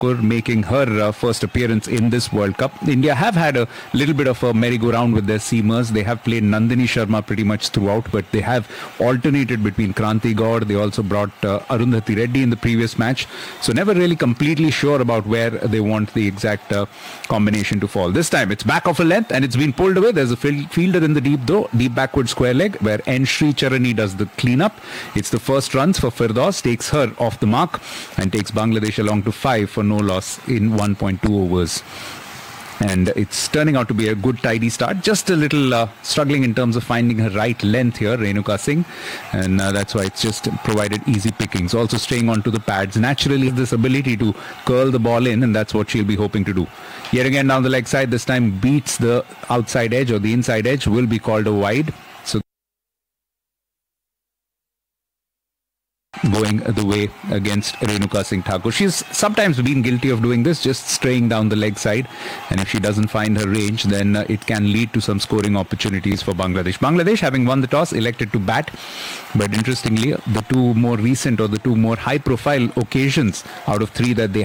making her first appearance in this World Cup. India have had a little bit of a merry-go-round with their seamers. They have played Nandini Sharma pretty much throughout, but they have alternated between Kranti Gaur. They also brought Arundhati Reddy in the previous match. So never really completely sure about where they want the exact combination to fall. This time it's back of a length and it's been pulled away. There's a fielder in the deep backward square leg where N. Sri Charani does the cleanup. It's the first runs for Firdaus, takes her off the mark and takes Bangladesh along to 5 for no loss in 1.2 overs. And it's turning out to be a good tidy start. Just a little struggling in terms of finding her right length here, Renuka Singh. And that's why it's just provided easy pickings. Also staying onto the pads. Naturally, this ability to curl the ball in, and that's what she'll be hoping to do. Yet again down the leg side, this time beats the outside edge or the inside edge, will be called a wide. So going the way against Renuka Singh Thakur. She's sometimes been guilty of doing this, just straying down the leg side, and if she doesn't find her range, then it can lead to some scoring opportunities for Bangladesh. Bangladesh, having won the toss, elected to bat, but interestingly, the two more recent or the two more high-profile occasions out of 3 that they